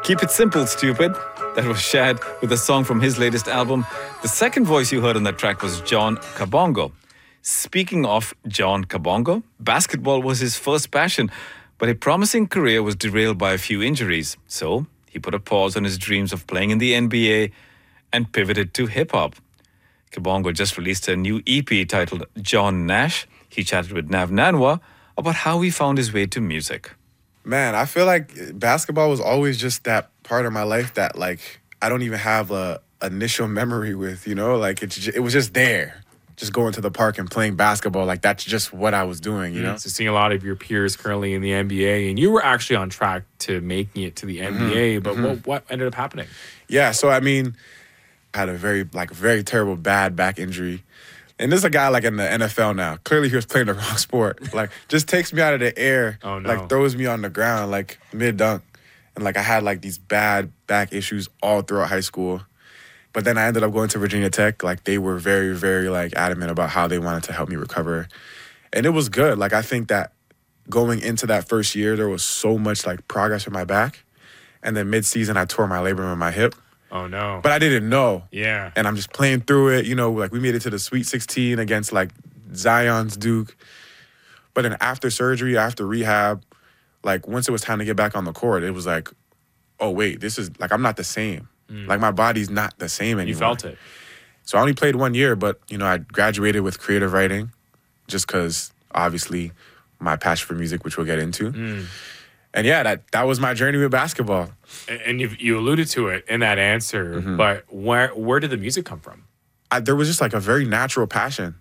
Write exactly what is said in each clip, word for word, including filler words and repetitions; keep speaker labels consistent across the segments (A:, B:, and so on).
A: Keep it simple, stupid. That was Shad with a song from his latest album. The second voice you heard on that track was John Kabongo. Speaking of John Kabongo, basketball was his first passion, but a promising career was derailed by a few injuries. So he put a pause on his dreams of playing in the N B A and pivoted to hip-hop. Kabongo just released a new E P titled John Nash. He chatted with Nav Nanwa about how he found his way to music.
B: Man, I feel like basketball was always just that part of my life that, like, I don't even have a initial memory with, you know? Like, it, it was just there. Just going to the park and playing basketball, like, that's just what I was doing, you know?
C: So seeing a lot of your peers currently in the N B A, and you were actually on track to making it to the N B A, mm-hmm. but mm-hmm. what, what ended up happening?
B: Yeah, so, I mean, I had a very, like, very terrible, bad back injury. And there's a guy, like, in the N F L now. Clearly, he was playing the wrong sport. Like, just takes me out of the air.
C: Oh, no.
B: Like, throws me on the ground, like, mid-dunk. And, like, I had, like, these bad back issues all throughout high school. But then I ended up going to Virginia Tech. Like, they were very, very, like, adamant about how they wanted to help me recover. And it was good. Like, I think that going into that first year, there was so much, like, progress in my back. And then mid-season, I tore my labrum in my hip.
C: Oh, no.
B: But I didn't know.
C: Yeah.
B: And I'm just playing through it. You know, like, we made it to the Sweet sixteen against, like, Zion's Duke. But then after surgery, after rehab, like, once it was time to get back on the court, it was like, oh, wait, this is, like, I'm not the same. Mm. Like, my body's not the same anymore.
C: You felt it.
B: So I only played one year, but, you know, I graduated with creative writing just because, obviously, my passion for music, which we'll get into. Mm. And yeah, that, that was my journey with basketball.
C: And you you alluded to it in that answer, mm-hmm. but where where did the music come from?
B: I, there was just like a very natural passion.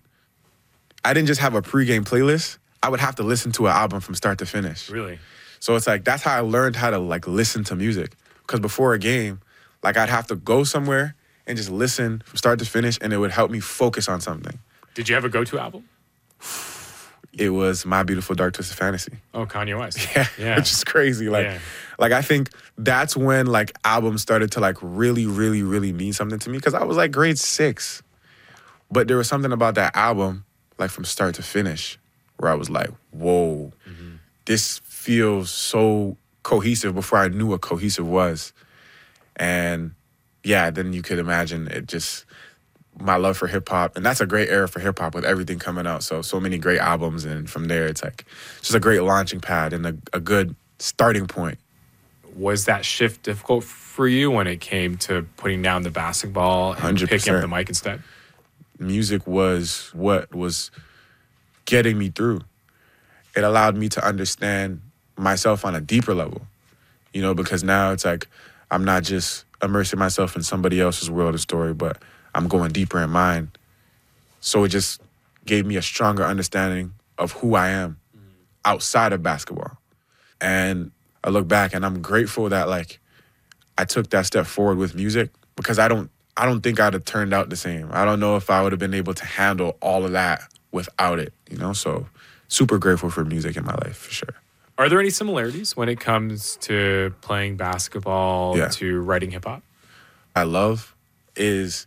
B: I didn't just have a pregame playlist. I would have to listen to an album from start to finish.
C: Really?
B: So it's like, that's how I learned how to like listen to music. Because before a game, like I'd have to go somewhere and just listen from start to finish, and it would help me focus on something.
C: Did you have a go-to album?
B: It was My Beautiful Dark Twisted Fantasy.
C: Oh, Kanye West.
B: Yeah,
C: yeah.
B: Which is crazy. Like,
C: yeah.
B: like I think that's when like albums started to like really, really, really mean something to me, because I was like grade six. But there was something about that album, like from start to finish, where I was like, whoa, mm-hmm. this feels so cohesive before I knew what cohesive was. And yeah, then you could imagine it just... my love for hip-hop, and that's a great era for hip-hop with everything coming out. So, so many great albums, and from there, it's like just a great launching pad and a, a good starting point.
C: Was that shift difficult for you when it came to putting down the basketball and
B: one hundred percent.
C: Picking up the mic instead?
B: Music was what was getting me through. It allowed me to understand myself on a deeper level, you know, because now it's like I'm not just immersing myself in somebody else's world or story, but I'm going deeper in mine. So it just gave me a stronger understanding of who I am outside of basketball. And I look back and I'm grateful that like I took that step forward with music, because I don't I don't think I'd have turned out the same. I don't know if I would have been able to handle all of that without it, you know? So super grateful for music in my life, for sure.
C: Are there any similarities when it comes to playing basketball
B: yeah.
C: to writing hip hop?
B: I love is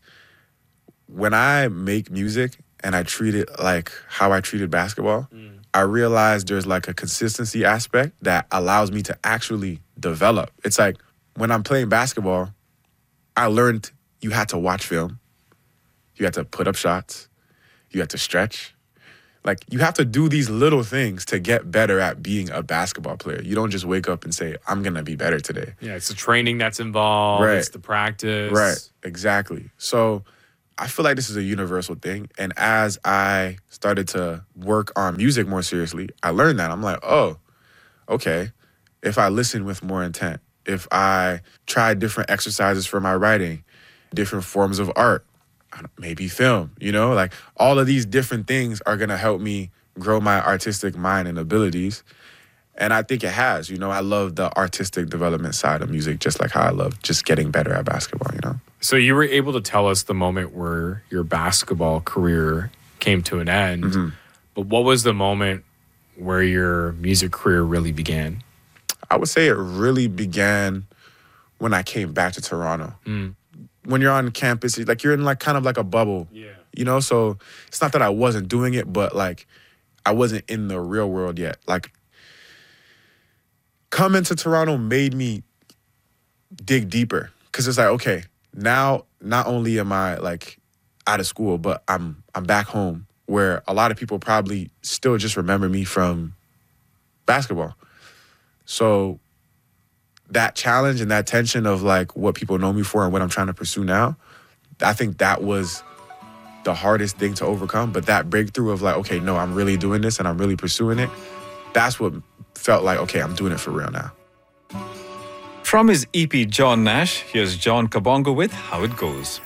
B: when I make music and I treat it like how I treated basketball, mm. I realize there's like a consistency aspect that allows me to actually develop. It's like when I'm playing basketball, I learned you had to watch film. You had to put up shots. You had to stretch. Like, you have to do these little things to get better at being a basketball player. You don't just wake up and say, I'm going to be better today.
C: Yeah, it's the training that's involved.
B: Right.
C: It's the practice.
B: Right, exactly. So I feel like this is a universal thing. And as I started to work on music more seriously, I learned that. I'm like, oh, okay, if I listen with more intent, if I try different exercises for my writing, different forms of art, maybe film, you know, like all of these different things are going to help me grow my artistic mind and abilities. And I think it has, you know, I love the artistic development side of music, just like how I love just getting better at basketball, you know?
C: So you were able to tell us the moment where your basketball career came to an end, mm-hmm. but what was the moment where your music career really began?
B: I would say it really began when I came back to Toronto. Mm. When you're on campus, like you're in like kind of like a bubble,
C: yeah.
B: you know? So it's not that I wasn't doing it, but like I wasn't in the real world yet. Like coming to Toronto made me dig deeper. Cause it's like, okay, now not only am I like out of school, but I'm I'm back home where a lot of people probably still just remember me from basketball. So that challenge and that tension of like what people know me for and what I'm trying to pursue now, I think that was the hardest thing to overcome. But that breakthrough of like, okay, no, I'm really doing this and I'm really pursuing it, that's what felt like, okay, I'm doing it for real now.
A: From his E P John Nash, here's John Kabongo with How It Goes.